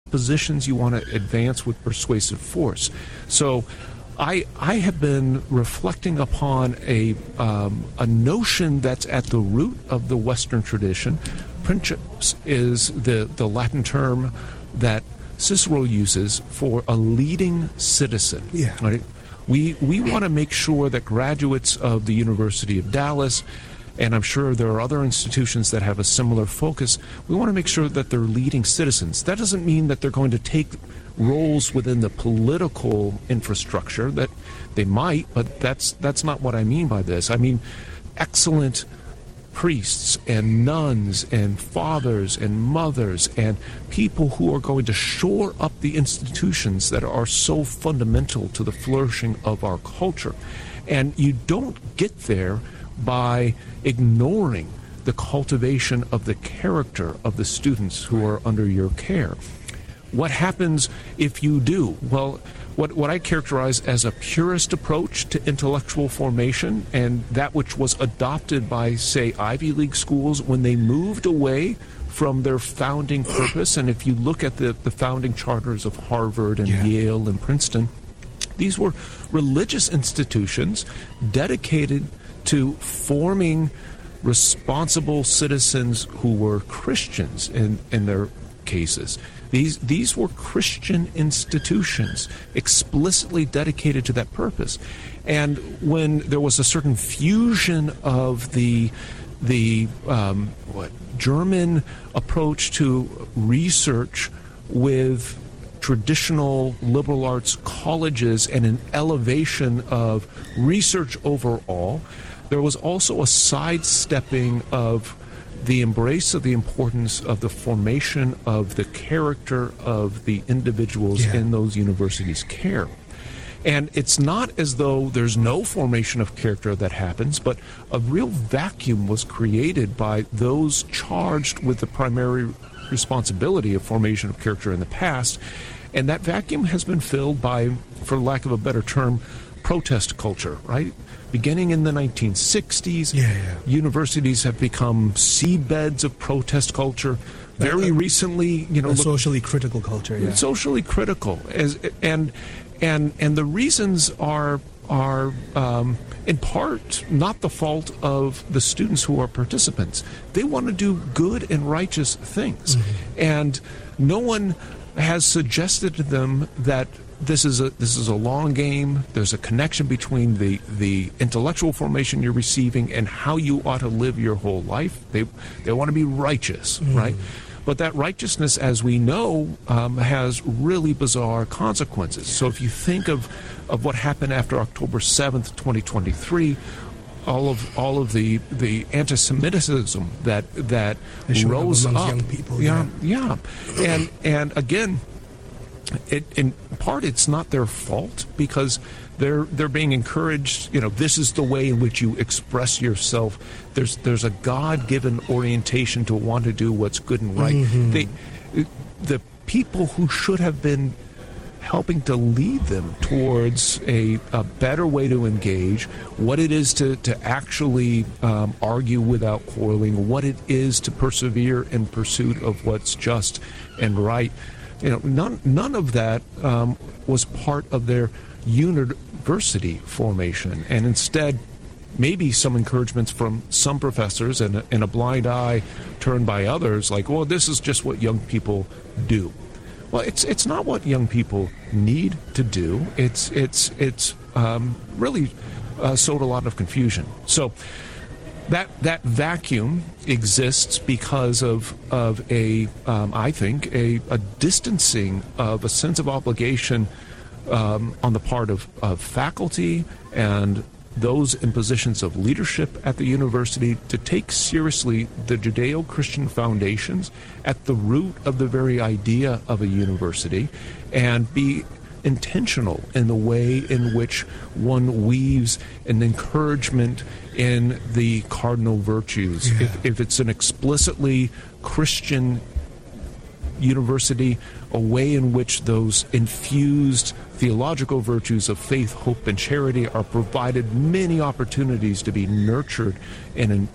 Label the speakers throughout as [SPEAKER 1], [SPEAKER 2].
[SPEAKER 1] positions you want to advance with persuasive force. So I have been reflecting upon a notion that's at the root of the Western tradition. Princeps is the Latin term that Cicero uses for a leading citizen.
[SPEAKER 2] Yeah.
[SPEAKER 1] Right? We want to make sure that graduates of the University of Dallas, and I'm sure there are other institutions that have a similar focus, we want to make sure that they're leading citizens. That doesn't mean that they're going to take roles within the political infrastructure. That they might, but that's not what I mean by this. I mean excellent priests and nuns and fathers and mothers and people who are going to shore up the institutions that are so fundamental to the flourishing of our culture. And you don't get there by ignoring the cultivation of the character of the students who are under your care. What happens if you do? Well, what I characterize as a purist approach to intellectual formation, and that which was adopted by, say, Ivy League schools when they moved away from their founding purpose. And if you look at the founding charters of Harvard and Yale and Princeton, these were religious institutions dedicated to forming responsible citizens who were Christians in their cases. These were Christian institutions explicitly dedicated to that purpose. And when there was a certain fusion of the German approach to research with traditional liberal arts colleges and an elevation of research overall, there was also a sidestepping of the embrace of the importance of the formation of the character of the individuals in those universities' care. And it's not as though there's no formation of character that happens, but a real vacuum was created by those charged with the primary responsibility of formation of character in the past. And that vacuum has been filled by, for lack of a better term, protest culture, right? Beginning in the 1960s, universities have become seedbeds of protest culture. Very recently,
[SPEAKER 2] socially critical culture.
[SPEAKER 1] Socially critical, and the reasons are in part not the fault of the students who are participants. They want to do good and righteous things, and no one has suggested to them that this is a long game. There's a connection between the intellectual formation you're receiving and how you ought to live your whole life. They want to be righteous, right? But that righteousness, as we know, has really bizarre consequences. So if you think of what happened after October 7th, 2023, all of the anti-Semitism that rose up,
[SPEAKER 2] young people,
[SPEAKER 1] and again, in part, it's not their fault because they're being encouraged. This is the way in which you express yourself. There's a God-given orientation to want to do what's good and right. The people who should have been helping to lead them towards a better way to engage, what it is to actually argue without quarreling, what it is to persevere in pursuit of what's just and right. None of that was part of their university formation, and instead, maybe some encouragements from some professors and a blind eye turned by others, like, well, this is just what young people do. Well, it's not what young people need to do. It's really sowed a lot of confusion. So that vacuum exists because of I think a distancing of a sense of obligation on the part of faculty and those in positions of leadership at the university to take seriously the Judeo-Christian foundations at the root of the very idea of a university and be intentional in the way in which one weaves an encouragement in the cardinal virtues. If it's an explicitly Christian university, a way in which those infused theological virtues of faith, hope, and charity are provided many opportunities to be nurtured in an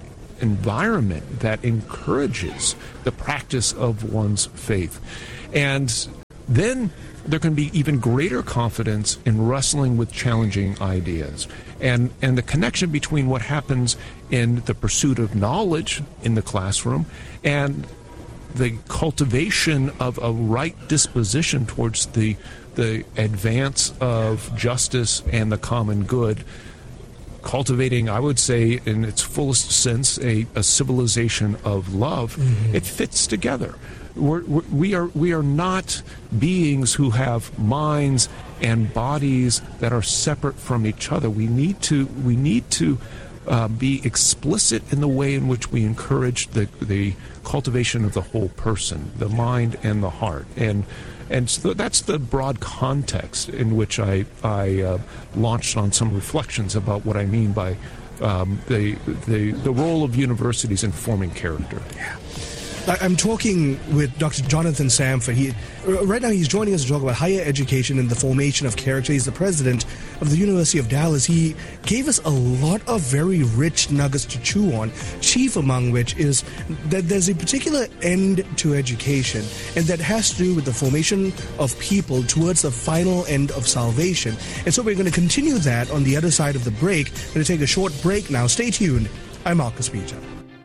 [SPEAKER 1] environment that encourages the practice of one's faith. And then there can be even greater confidence in wrestling with challenging ideas. And the connection between what happens in the pursuit of knowledge in the classroom and the cultivation of a right disposition towards the advance of justice and the common good, cultivating, I would say, in its fullest sense, a civilization of love. Mm-hmm. It fits together. We are not beings who have minds and bodies that are separate from each other. We need to be explicit in the way in which we encourage the cultivation of the whole person, the mind and the heart, and so that's the broad context in which I launched on some reflections about what I mean by the role of universities in forming character.
[SPEAKER 2] Yeah. I'm talking with Dr. Jonathan Samford. Right now he's joining us to talk about higher education and the formation of character. He's the president of the University of Dallas. He gave us a lot of very rich nuggets to chew on, chief among which is that there's a particular end to education, and that has to do with the formation of people towards the final end of salvation. And so we're going to continue that on the other side of the break. We're going to take a short break now. Stay tuned. I'm Marcus Peter.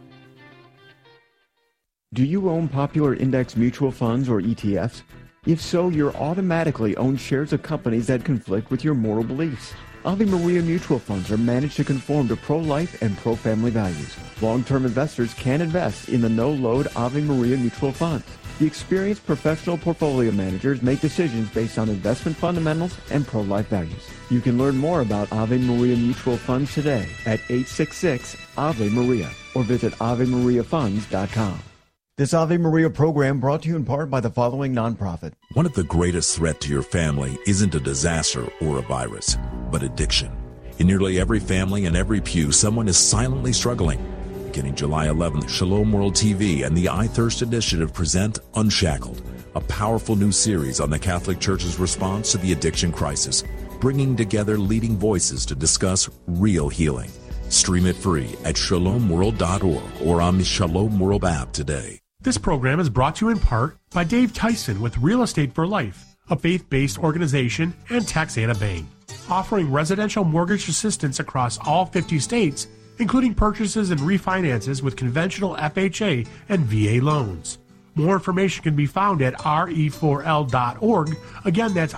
[SPEAKER 3] Do you own popular index mutual funds or ETFs? If so, you're automatically own shares of companies that conflict with your moral beliefs. Ave Maria mutual funds are managed to conform to pro-life and pro-family values. Long-term investors can invest in the no-load Ave Maria mutual funds. The experienced professional portfolio managers make decisions based on investment fundamentals and pro-life values. You can learn more about Ave Maria mutual funds today at 866-AVE-MARIA or visit AveMariaFunds.com. This Ave Maria program brought to you in part by the following nonprofit.
[SPEAKER 4] One of the greatest threats to your family isn't a disaster or a virus, but addiction. In nearly every family and every pew, someone is silently struggling. Beginning July 11th, Shalom World TV and the I Thirst Initiative present Unshackled, a powerful new series on the Catholic Church's response to the addiction crisis, bringing together leading voices to discuss real healing. Stream it free at shalomworld.org or on the Shalom World app today.
[SPEAKER 5] This program is brought to you in part by Dave Tyson with Real Estate for Life, a faith-based organization, and Taxana Bank, offering residential mortgage assistance across all 50 states, including purchases and refinances with conventional FHA and VA loans. More information can be found at re4l.org. Again, that's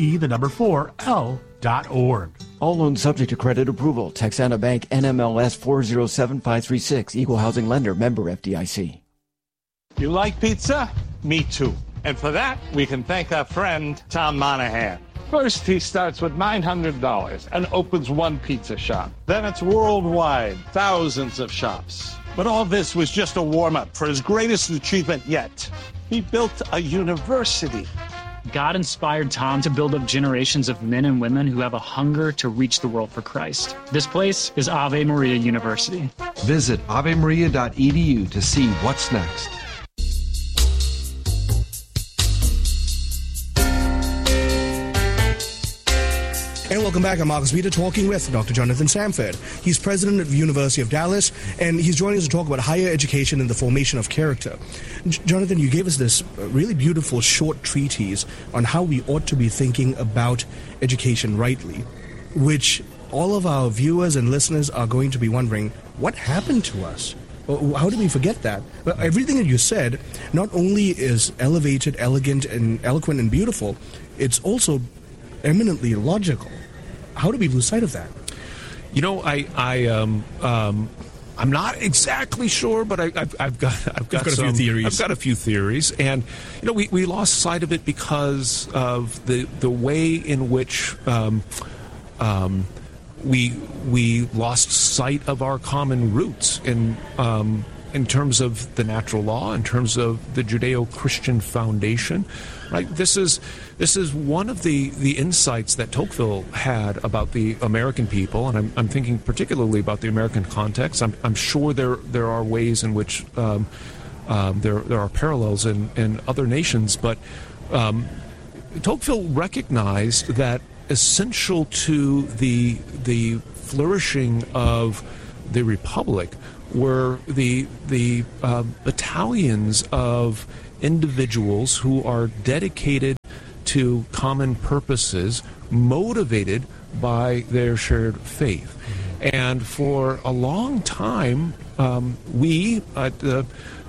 [SPEAKER 5] re4l.org.
[SPEAKER 3] All loans subject to credit approval. Taxana Bank, NMLS 407536, Equal Housing Lender, member FDIC.
[SPEAKER 6] You like pizza? Me too. And for that, we can thank our friend, Tom Monahan. First, he starts with $900 and opens one pizza shop. Then it's worldwide, thousands of shops. But all this was just a warm-up for his greatest achievement yet. He built a university.
[SPEAKER 7] God inspired Tom to build up generations of men and women who have a hunger to reach the world for Christ. This place is Ave Maria University.
[SPEAKER 8] Visit avemaria.edu to see what's next.
[SPEAKER 2] And welcome back. I'm Marcus Peter, talking with Dr. Jonathan Samford. He's president of the University of Dallas, and he's joining us to talk about higher education and the formation of character. Jonathan, you gave us this really beautiful short treatise on how we ought to be thinking about education rightly, which all of our viewers and listeners are going to be wondering, what happened to us? How did we forget that? But everything that you said not only is elevated, elegant, and eloquent and beautiful, it's also eminently logical. How do we lose sight of that?
[SPEAKER 1] You know, I'm not exactly sure, but I've got
[SPEAKER 2] a few theories.
[SPEAKER 1] I've got a few theories, and you know, we lost sight of it because of the way in which we lost sight of our common roots in terms of the natural law, in terms of the Judeo-Christian foundation. Right. This is one of the insights that Tocqueville had about the American people, and I'm thinking particularly about the American context. I'm sure there are ways in which there are parallels in other nations, but Tocqueville recognized that essential to the flourishing of the Republic were the battalions of individuals who are dedicated to common purposes motivated by their shared faith. And for a long time, we, the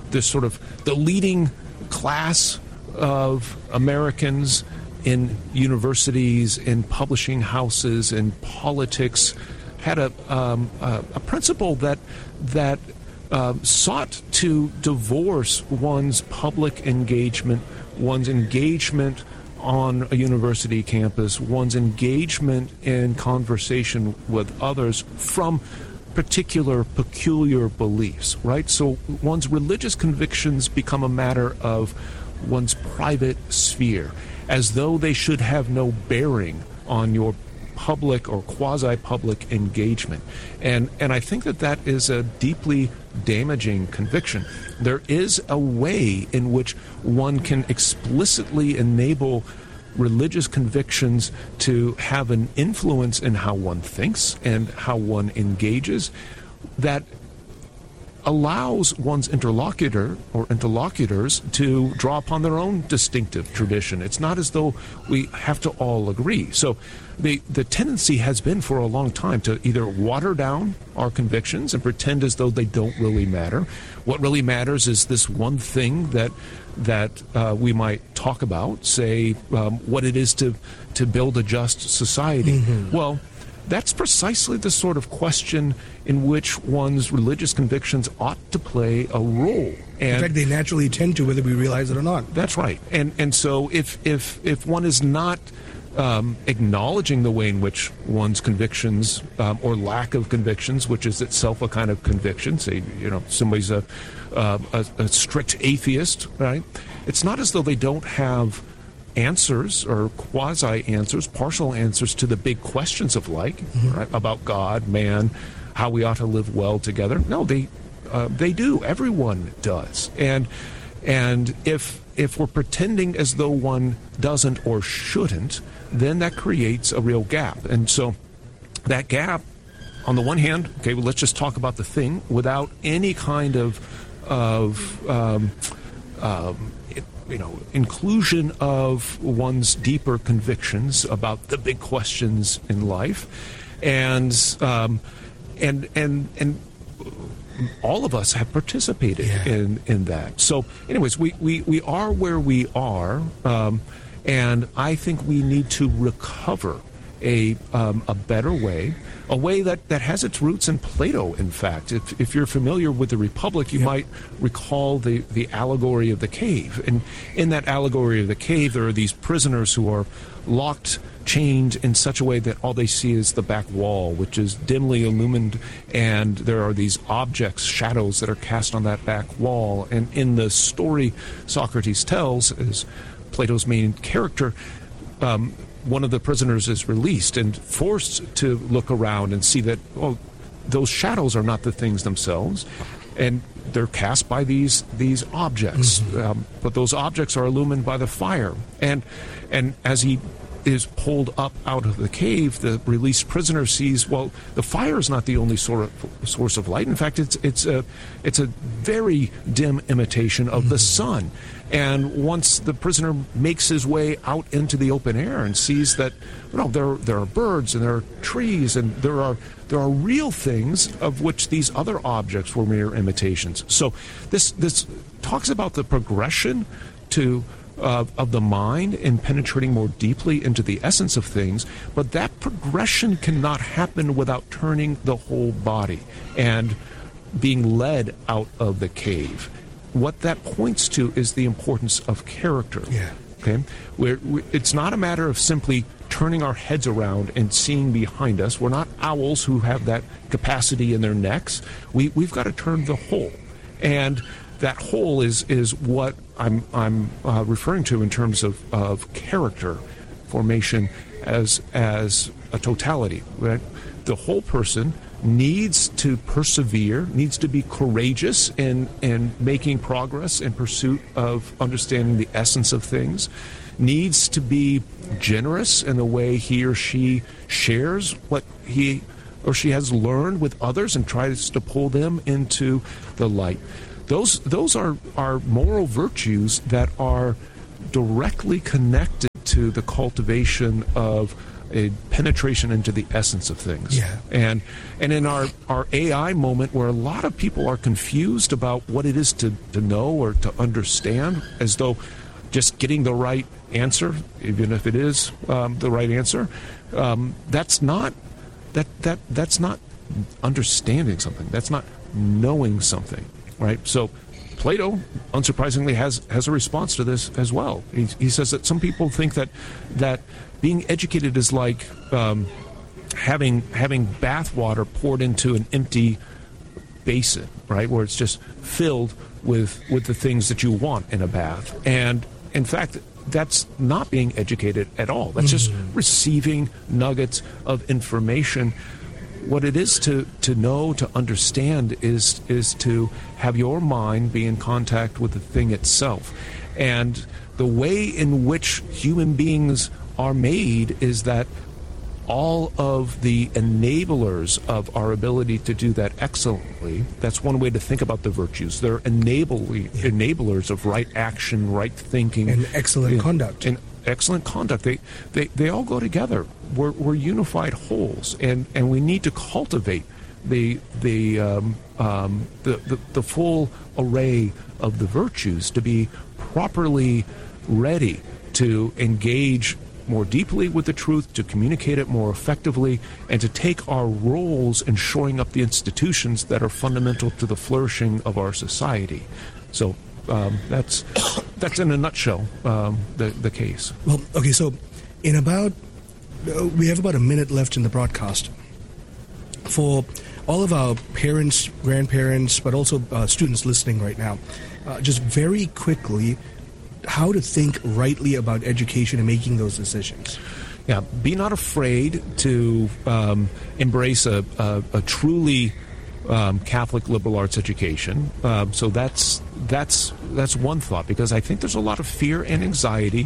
[SPEAKER 1] leading class of Americans in universities, in publishing houses, in politics, had a principle that sought to divorce one's public engagement, one's engagement on a university campus, one's engagement in conversation with others from particular peculiar beliefs, right? So one's religious convictions become a matter of one's private sphere, as though they should have no bearing on your public or quasi-public engagement. And I think that is a deeply damaging conviction. There is a way in which one can explicitly enable religious convictions to have an influence in how one thinks and how one engages that allows one's interlocutor or interlocutors to draw upon their own distinctive tradition. It's not as though we have to all agree. So the tendency has been for a long time to either water down our convictions and pretend as though they don't really matter. What really matters is this one thing that we might talk about, say what it is to build a just society. Mm-hmm. Well, that's precisely the sort of question in which one's religious convictions ought to play a role. And
[SPEAKER 2] in fact, they naturally tend to, whether we realize it or not.
[SPEAKER 1] That's right. And so if one is not acknowledging the way in which one's convictions or lack of convictions, which is itself a kind of conviction, say, somebody's a strict atheist, right? It's not as though they don't have answers or quasi-answers, partial answers to the big questions of life, mm-hmm. right? About God, man, how we ought to live well together. No, they do. Everyone does. And if we're pretending as though one doesn't or shouldn't, then that creates a real gap. And so that gap, on the one hand, okay, well, let's just talk about the thing without any kind of inclusion of one's deeper convictions about the big questions in life, and all of us have participated in that. So, anyways, we are where we are, and I think we need to recover a better way, a way that has its roots in Plato, in fact. If you're familiar with the Republic, you might recall the allegory of the cave. And in that allegory of the cave, there are these prisoners who are locked, chained in such a way that all they see is the back wall, which is dimly illumined, and there are these objects, shadows that are cast on that back wall. And in the story Socrates tells, as Plato's main character, one of the prisoners is released and forced to look around and see that, those shadows are not the things themselves, and they're cast by these objects. Mm-hmm. But those objects are illumined by the fire. And as he is pulled up out of the cave, the released prisoner sees, the fire is not the only source of light. In fact, it's a very dim imitation of the sun. And once the prisoner makes his way out into the open air and sees that, there are birds and there are trees and there are real things of which these other objects were mere imitations. So this talks about the progression of the mind in penetrating more deeply into the essence of things, but that progression cannot happen without turning the whole body and being led out of the cave. What that points to is the importance of character.
[SPEAKER 2] Yeah.
[SPEAKER 1] Okay, it's not a matter of simply turning our heads around and seeing behind us. We're not owls who have that capacity in their necks. We've got to turn the whole, and that whole is what I'm referring to in terms of character formation as a totality. Right? The whole person needs to persevere, needs to be courageous in making progress in pursuit of understanding the essence of things, needs to be generous in the way he or she shares what he or she has learned with others and tries to pull them into the light. Those are moral virtues that are directly connected to the cultivation of a penetration into the essence of things.
[SPEAKER 2] Yeah.
[SPEAKER 1] And in our AI moment, where a lot of people are confused about what it is to know or to understand, as though just getting the right answer, even if it is the right answer, that's not understanding something. That's not knowing something, right? So Plato, unsurprisingly, has a response to this as well. He says that some people think that being educated is like having bathwater poured into an empty basin, right, where it's just filled with the things that you want in a bath. And in fact, that's not being educated at all. That's just receiving nuggets of information. What it is to know, to understand, is to have your mind be in contact with the thing itself. And the way in which human beings are made is that all of the enablers of our ability to do that excellently, that's one way to think about the virtues. They're enablers of right action, right thinking.
[SPEAKER 2] And excellent conduct.
[SPEAKER 1] And excellent conduct. They all go together. We're unified wholes, and we need to cultivate the full array of the virtues to be properly ready to engage more deeply with the truth, to communicate it more effectively, and to take our roles in shoring up the institutions that are fundamental to the flourishing of our society. So that's in a nutshell the case.
[SPEAKER 2] Well, okay, so we have about a minute left in the broadcast. For all of our parents, grandparents, but also students listening right now, just very quickly, how to think rightly about education and making those decisions.
[SPEAKER 1] Yeah, be not afraid to embrace a truly Catholic liberal arts education. So that's one thought, because I think there's a lot of fear and anxiety.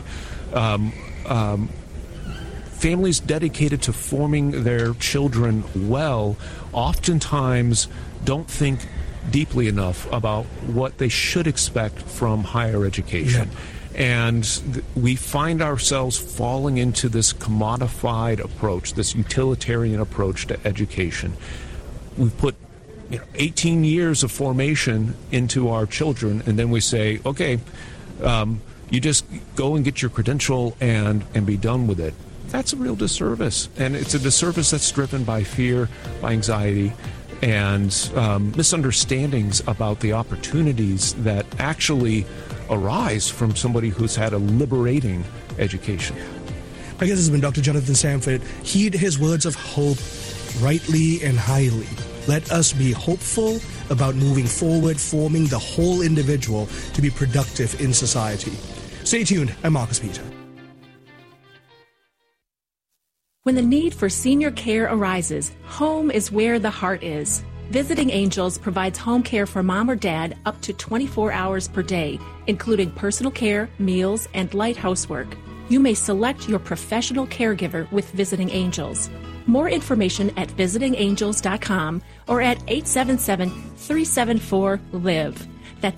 [SPEAKER 1] Families dedicated to forming their children well oftentimes don't think deeply enough about what they should expect from higher education. Yeah. And we find ourselves falling into this commodified approach, this utilitarian approach to education. We've put 18 years of formation into our children, and then we say, okay, you just go and get your credential and be done with it. That's a real disservice. And it's a disservice that's driven by fear, by anxiety, and misunderstandings about the opportunities that actually arise from somebody who's had a liberating education.
[SPEAKER 2] My guest has been Dr. Jonathan Samford. Heed his words of hope rightly and highly. Let us be hopeful about moving forward, forming the whole individual to be productive in society. Stay tuned. I'm Marcus Peter.
[SPEAKER 9] When the need for senior care arises, home is where the heart is. Visiting Angels provides home care for mom or dad up to 24 hours per day, including personal care, meals, and light housework. You may select your professional caregiver with Visiting Angels. More information at visitingangels.com or at 877-374-LIVE. That's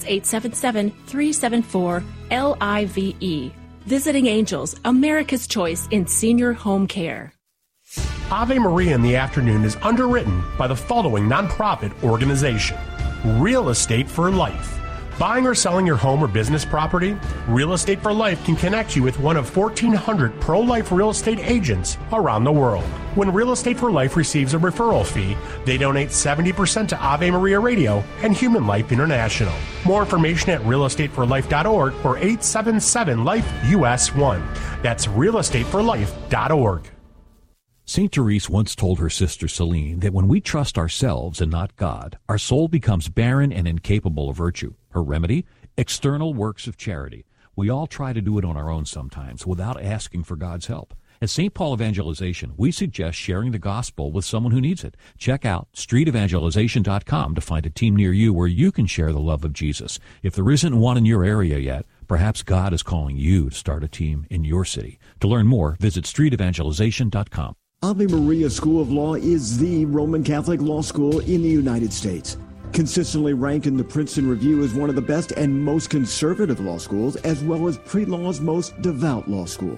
[SPEAKER 9] 877-374-LIVE. Visiting Angels, America's choice in senior home care.
[SPEAKER 5] Ave Maria in the Afternoon is underwritten by the following nonprofit organization: Real Estate for Life. Buying or selling your home or business property? Real Estate for Life can connect you with one of 1,400 pro-life real estate agents around the world. When Real Estate for Life receives a referral fee, they donate 70% to Ave Maria Radio and Human Life International. More information at realestateforlife.org or 877-LIFE-US1. That's realestateforlife.org.
[SPEAKER 10] St. Therese once told her sister Celine that when we trust ourselves and not God, our soul becomes barren and incapable of virtue. Her remedy? External works of charity. We all try to do it on our own sometimes without asking for God's help. At St. Paul Evangelization, we suggest sharing the gospel with someone who needs it. Check out streetevangelization.com to find a team near you where you can share the love of Jesus. If there isn't one in your area yet, perhaps God is calling you to start a team in your city. To learn more, visit streetevangelization.com.
[SPEAKER 3] Ave Maria School of Law is the Roman Catholic law school in the United States. Consistently ranked in the Princeton Review as one of the best and most conservative law schools, as well as pre-law's most devout law school.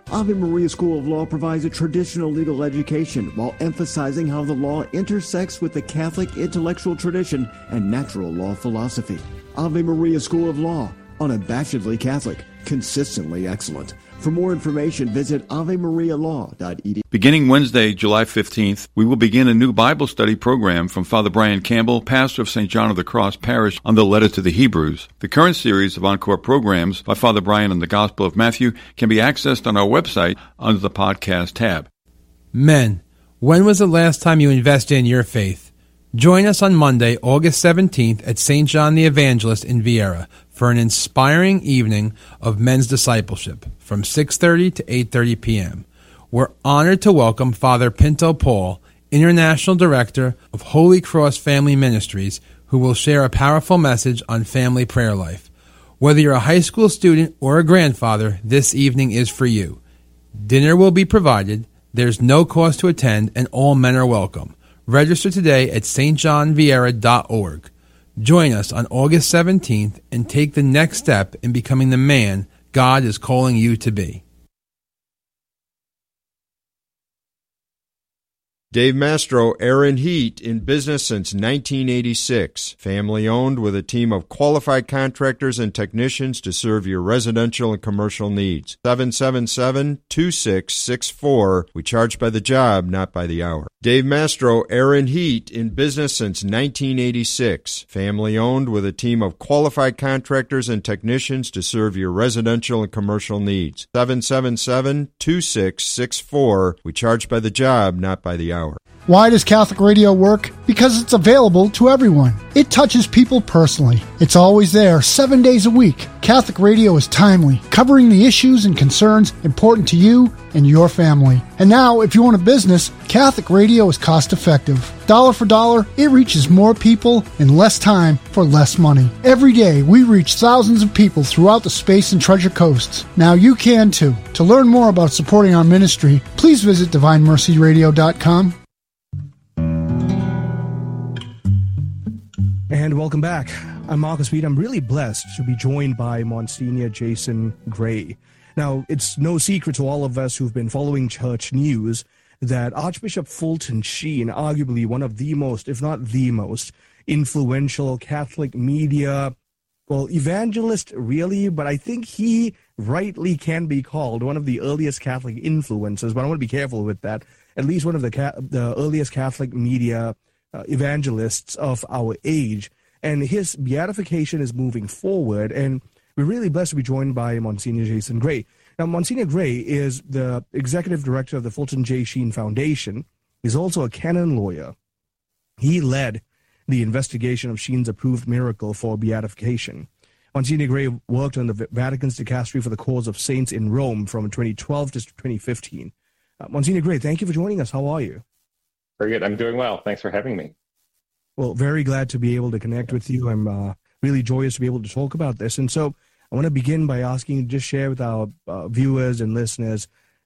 [SPEAKER 3] Ave Maria School of Law provides a traditional legal education while emphasizing how the law intersects with the Catholic intellectual tradition and natural law philosophy. Ave Maria School of Law, unabashedly Catholic, consistently excellent. For more information, visit avemarialaw.edu.
[SPEAKER 11] Beginning Wednesday, July 15th, we will begin a new Bible study program from Father Brian Campbell, pastor of St. John of the Cross Parish, on the letter to the Hebrews. The current series of encore programs by Father Brian on the Gospel of Matthew can be accessed on our website under the podcast tab.
[SPEAKER 12] Men, when was the last time you invested in your faith? Join us on Monday, August 17th at St. John the Evangelist in Viera for an inspiring evening of men's discipleship from 6:30 to 8:30 p.m. We're honored to welcome Father Pinto Paul, International Director of Holy Cross Family Ministries, who will share a powerful message on family prayer life. Whether you're a high school student or a grandfather, this evening is for you. Dinner will be provided, there's no cost to attend, and all men are welcome. Register today at stjohnviera.org. Join us on August 17th and take the next step in becoming the man God is calling you to be.
[SPEAKER 13] Dave Mastro, Air & Heat, in business since 1986. Family owned with a team of qualified contractors and technicians to serve your residential and commercial needs. 777-2664. We charge by the job, not by the hour. Dave Mastro, Air & Heat, in business since 1986. Family owned with a team of qualified contractors and technicians to serve your residential and commercial needs. 777-2664. We charge by the job, not by the hour.
[SPEAKER 14] Why does Catholic radio work? Because it's available to everyone. It touches people personally. It's always there, 7 days a week. Catholic radio is timely, covering the issues and concerns important to you and your family. And now, if you own a business, Catholic radio is cost effective. Dollar for dollar, it reaches more people in less time for less money. Every day, we reach thousands of people throughout the Space and Treasure Coasts. Now you can too. To learn more about supporting our ministry, please visit DivineMercyRadio.com.
[SPEAKER 2] And welcome back. I'm Marcus Weed. I'm really blessed to be joined by Monsignor Jason Gray. Now, it's no secret to all of us who've been following church news that Archbishop Fulton Sheen, arguably one of the most, if not the most, influential Catholic media, well, evangelist really, but I think he rightly can be called one of the earliest Catholic influencers, but I want to be careful with that, at least one of the earliest Catholic media evangelists of our age, and his beatification is moving forward, and we're really blessed to be joined by Monsignor Jason Gray. Now, Monsignor Gray is the executive director of the Fulton J. Sheen Foundation. He's also a canon lawyer. He led the investigation of Sheen's approved miracle for beatification. Monsignor Gray worked on the Vatican's dicastery for the cause of saints in Rome from 2012 to 2015. Monsignor Gray, thank you for joining us. How are you?
[SPEAKER 15] Very good. I'm doing well. Thanks for having me.
[SPEAKER 2] Well, very glad to be able to connect with you. I'm really joyous to be able to talk about this. And so I want to begin by asking you to just share with our viewers and listeners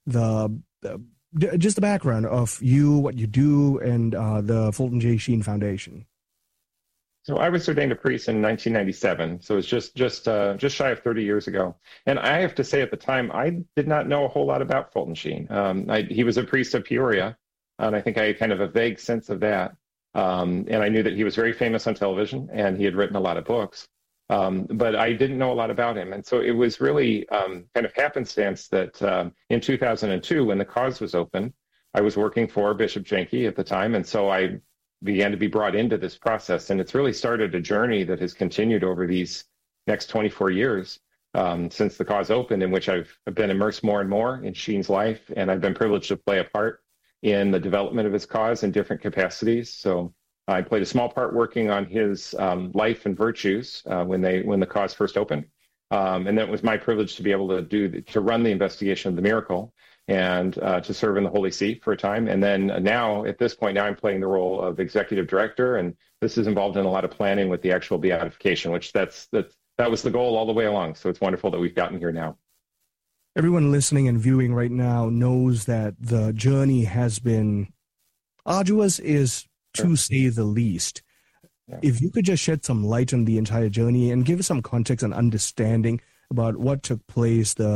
[SPEAKER 2] just the background of you, what you do, and the Fulton J. Sheen Foundation.
[SPEAKER 15] So I was ordained a priest in 1997, so it's just shy of 30 years ago. And I have to say, at the time, I did not know a whole lot about Fulton Sheen. He was a priest of Peoria, and I think I had kind of a vague sense of that. And I knew that he was very famous on television, and he had written a lot of books. But I didn't know a lot about him. And so it was really kind of happenstance that in 2002, when the cause was open, I was working for Bishop Jenke at the time. And so I began to be brought into this process. And it's really started a journey that has continued over these next 24 years since the cause opened, in which I've been immersed more and more in Sheen's life. And I've been privileged to play a part in the development of his cause in different capacities. So I played a small part working on his life and virtues when the cause first opened. And that was my privilege to be able to run the investigation of the miracle and to serve in the Holy See for a time. And then now, at this point, now I'm playing the role of executive director. And this is involved in a lot of planning with the actual beatification, which that was the goal all the way along. So it's wonderful that we've gotten here now.
[SPEAKER 2] Everyone listening and viewing right now knows that the journey has been arduous, is to say the least. Yeah. If you could just shed some light on the entire journey and give us some context and understanding about what took place, the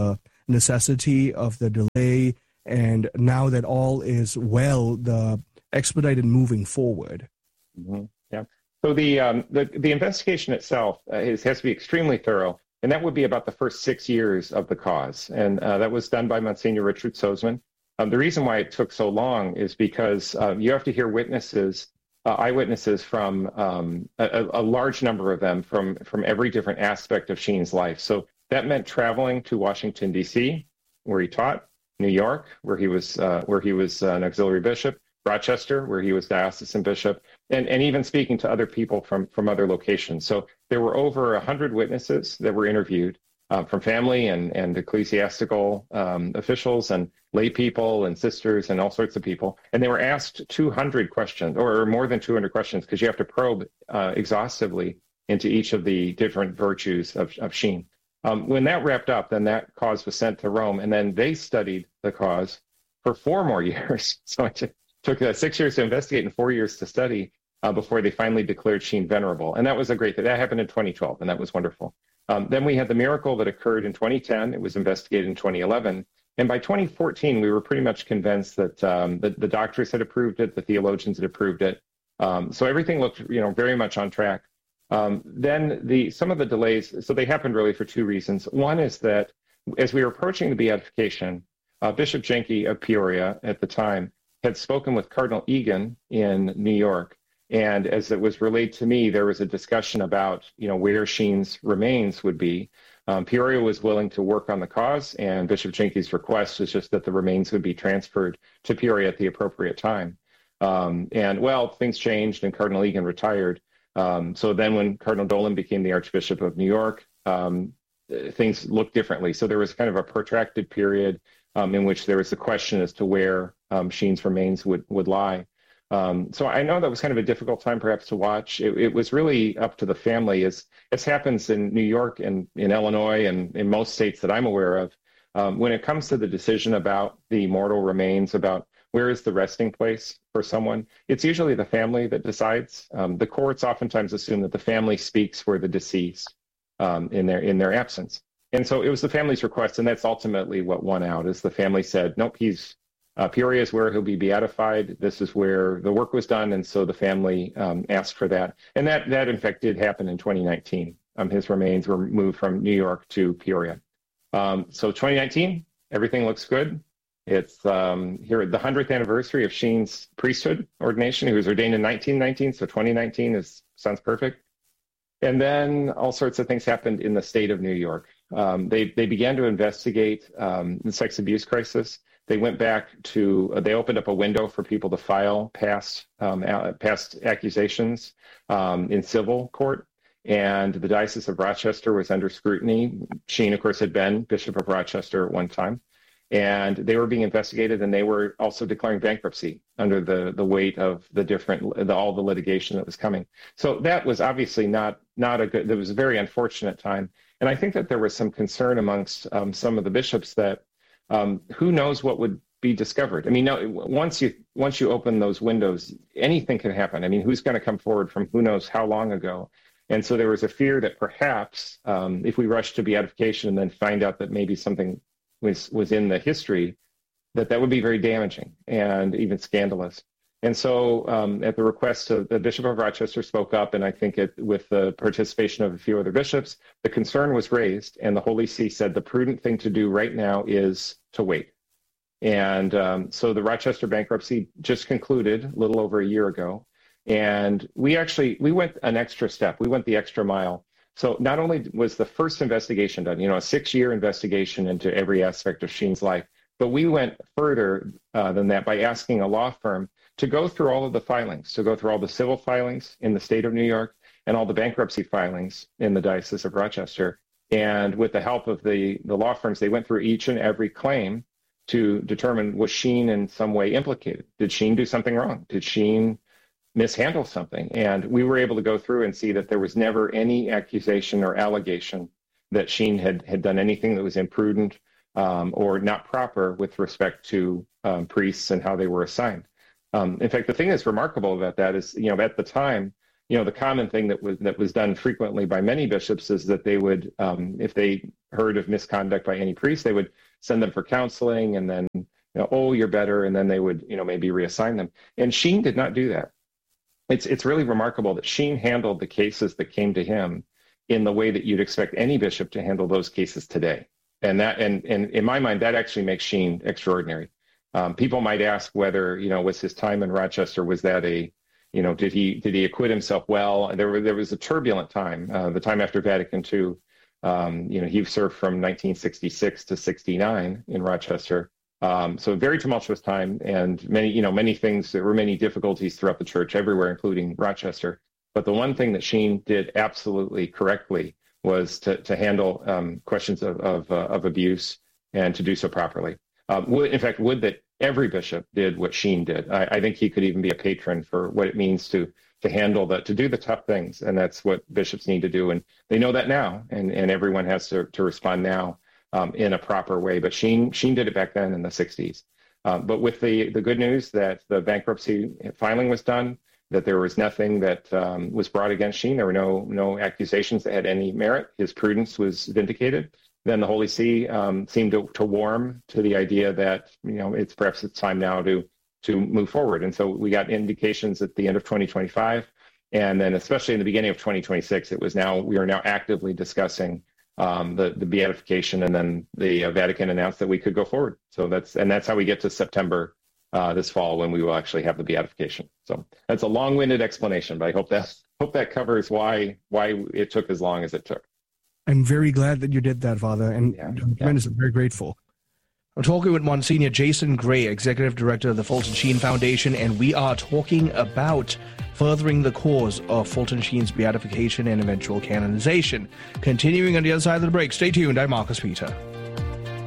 [SPEAKER 2] necessity of the delay, and now that all is well, the expedited moving forward?
[SPEAKER 15] Mm-hmm. Yeah. So the investigation itself has to be extremely thorough, and that would be about the first 6 years of the cause, and that was done by Monsignor Richard Soseman. The reason why it took so long is because you have to hear witnesses, eyewitnesses from a large number of them from every different aspect of Sheen's life. So that meant traveling to Washington, D.C., where he taught, New York, where he was an auxiliary bishop, Rochester, where he was diocesan bishop, and even speaking to other people from other locations. So there were over 100 witnesses that were interviewed from family and ecclesiastical officials and lay people and sisters and all sorts of people. And they were asked 200 questions, or more than 200 questions, because you have to probe exhaustively into each of the different virtues of Sheen. When that wrapped up, then that cause was sent to Rome, and then they studied the cause for 4 more years. So it took 6 years to investigate and 4 years to study before they finally declared Sheen venerable. And that was a great thing. That happened in 2012, and that was wonderful. Then we had the miracle that occurred in 2010. It was investigated in 2011. And by 2014, we were pretty much convinced that the doctors had approved it, the theologians had approved it. So everything looked, very much on track. Then some of the delays, so they happened really for 2 reasons. One is that as we were approaching the beatification, Bishop Jenke of Peoria at the time had spoken with Cardinal Egan in New York. And as it was relayed to me, there was a discussion about, where Sheen's remains would be. Peoria was willing to work on the cause, and Bishop Jenke's request was just that the remains would be transferred to Peoria at the appropriate time. Things changed, and Cardinal Egan retired. So then when Cardinal Dolan became the Archbishop of New York, things looked differently. So there was kind of a protracted period in which there was the question as to where Sheen's remains would lie. So I know that was kind of a difficult time perhaps to watch. It was really up to the family, as happens in New York and in Illinois and in most states that I'm aware of. When it comes to the decision about the mortal remains, about where is the resting place for someone, it's usually the family that decides. The courts oftentimes assume that the family speaks for the deceased in their absence. And so it was the family's request, and that's ultimately what won out, is the family said, nope, Peoria is where he'll be beatified. This is where the work was done, and so the family asked for that. And that in fact did happen in 2019. His remains were moved from New York to Peoria. So 2019, everything looks good. It's here at the 100th anniversary of Sheen's priesthood ordination. He was ordained in 1919, so 2019 sounds perfect. And then all sorts of things happened in the state of New York. They began to investigate the sex abuse crisis. They went back they opened up a window for people to file past accusations in civil court. And the Diocese of Rochester was under scrutiny. Sheen, of course, had been Bishop of Rochester at one time. And they were being investigated, and they were also declaring bankruptcy under the weight of all the litigation that was coming. So that was obviously not a good, it was a very unfortunate time. And I think that there was some concern amongst some of the bishops that who knows what would be discovered. I mean, once you open those windows, anything can happen. I mean, who's going to come forward from who knows how long ago? And so there was a fear that perhaps if we rush to beatification and then find out that maybe something was in the history, that would be very damaging and even scandalous. And so at the request of the Bishop of Rochester spoke up, and I think with the participation of a few other bishops, the concern was raised, and the Holy See said the prudent thing to do right now is to wait. And so the Rochester bankruptcy just concluded a little over a year ago, and we went an extra step. We went the extra mile. So not only was the first investigation done, a 6-year investigation into every aspect of Sheen's life, but we went further than that by asking a law firm to go through all of the filings, to go through all the civil filings in the state of New York and all the bankruptcy filings in the Diocese of Rochester. And with the help of the law firms, they went through each and every claim to determine, was Sheen in some way implicated? Did Sheen do something wrong? Did Sheen mishandle something? And we were able to go through and see that there was never any accusation or allegation that Sheen had done anything that was imprudent or not proper with respect to priests and how they were assigned. In fact, the thing that's remarkable about that is, at the time, the common thing that was done frequently by many bishops is that they would, if they heard of misconduct by any priest, they would send them for counseling, and then, oh, you're better, and then they would, maybe reassign them. And Sheen did not do that. It's really remarkable that Sheen handled the cases that came to him in the way that you'd expect any bishop to handle those cases today. And in my mind, that actually makes Sheen extraordinary. People might ask whether, was his time in Rochester, was that did he acquit himself well? There was a turbulent time, the time after Vatican II. He served from 1966 to 69 in Rochester. So a very tumultuous time, and many things. There were many difficulties throughout the church everywhere, including Rochester. But the one thing that Sheen did absolutely correctly was to handle questions of abuse, and to do so properly. Would that every bishop did what Sheen did. I think he could even be a patron for what it means to handle to do the tough things, and that's what bishops need to do. And they know that now, and everyone has to respond now in a proper way. But Sheen did it back then in the 60s. But with the good news that the bankruptcy filing was done, that there was nothing that was brought against Sheen, there were no accusations that had any merit. His prudence was vindicated. Then the Holy See seemed to warm to the idea that it's time now to move forward. And so we got indications at the end of 2025, and then especially in the beginning of 2026, we are now actively discussing the beatification, and then the Vatican announced that we could go forward. So that's how we get to September this fall, when we will actually have the beatification. So that's a long-winded explanation, but I hope that covers why it took as long as it took.
[SPEAKER 2] I'm very glad that you did that, Father, and I'm very grateful. I'm talking with Monsignor Jason Gray, Executive Director of the Fulton Sheen Foundation, and we are talking about furthering the cause of Fulton Sheen's beatification and eventual canonization. Continuing on the other side of the break, stay tuned. I'm Marcus Peter.